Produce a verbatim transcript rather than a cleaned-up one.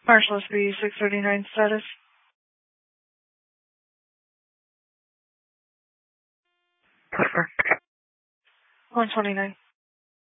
Marshall S B six thirty-nine status. one twenty-nine.